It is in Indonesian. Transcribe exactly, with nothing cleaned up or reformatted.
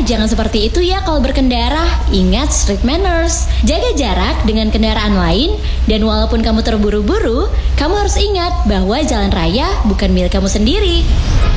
jangan seperti itu ya kalau berkendara. Ingat street manners. Jaga jarak dengan kendaraan lain. Dan walaupun kamu terburu-buru, kamu harus ingat bahwa jalan raya bukan milik kamu sendiri.